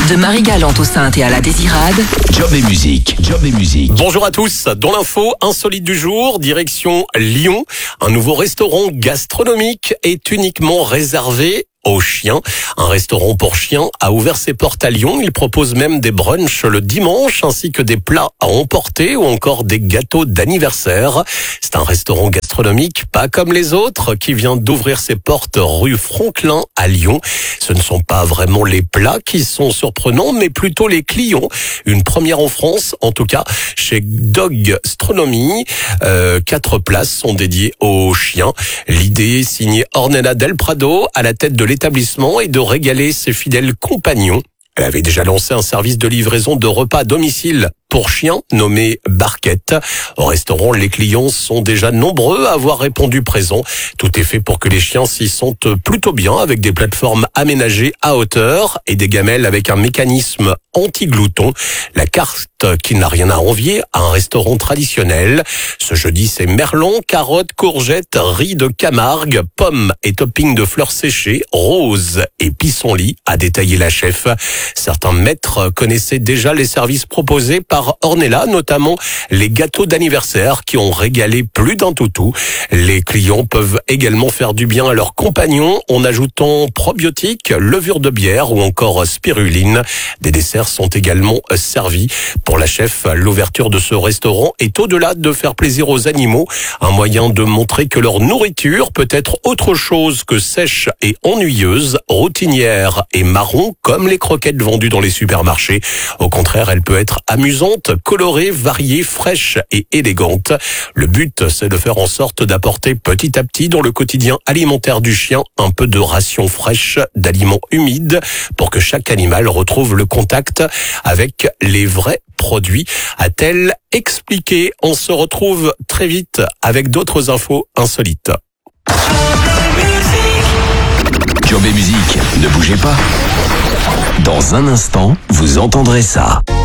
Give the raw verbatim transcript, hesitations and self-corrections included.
De Marie-Galante aux Saintes et à la Désirade, Job et musique, Job et musique. Bonjour à tous. Dans l'info insolite du jour, direction Lyon. Un nouveau restaurant gastronomique est uniquement réservé aux chiens. Un restaurant pour chiens a ouvert ses portes à Lyon. Il propose même des brunchs le dimanche, ainsi que des plats à emporter ou encore des gâteaux d'anniversaire. C'est un restaurant gastronomique pas comme les autres qui vient d'ouvrir ses portes rue Franklin à Lyon. Ce ne sont pas vraiment les plats qui sont surprenants, mais plutôt les clients. Une première en France, en tout cas, chez Dog Stronomy. Euh, quatre places sont dédiées aux chiens. L'idée signée Ornella Del Prado à la tête de l'établissement et de régaler ses fidèles compagnons. Elle avait déjà lancé un service de livraison de repas à domicile pour chiens nommé Barquette. Au restaurant, les clients sont déjà nombreux à avoir répondu présent. Tout est fait pour que les chiens s'y sentent plutôt bien, avec des plateformes aménagées à hauteur et des gamelles avec un mécanisme anti-glouton. La carte qui n'a rien à envier à un restaurant traditionnel. Ce jeudi, c'est merlon, carottes, courgettes, riz de Camargue, pommes et topping de fleurs séchées, roses et pissenlit, a détaillé la chef. Certains maîtres connaissaient déjà les services proposés par Ornella, notamment les gâteaux d'anniversaire qui ont régalé plus d'un toutou. Les clients peuvent également faire du bien à leurs compagnons en ajoutant probiotiques, levure de bière ou encore spiruline. Des desserts sont également servis. Pour la chef, l'ouverture de ce restaurant est au-delà de faire plaisir aux animaux, un moyen de montrer que leur nourriture peut être autre chose que sèche et ennuyeuse, routinière et marron comme les croquettes vendues dans les supermarchés. Au contraire, elle peut être amusante, colorée, variée, fraîche et élégante. Le but, c'est de faire en sorte d'apporter petit à petit dans le quotidien alimentaire du chien un peu de ration fraîche, d'aliments humides pour que chaque animal retrouve le contact avec les vrais produits, a-t-elle expliqué. On se retrouve très vite avec d'autres infos insolites. Job et musique, ne bougez pas. Dans un instant, vous entendrez ça.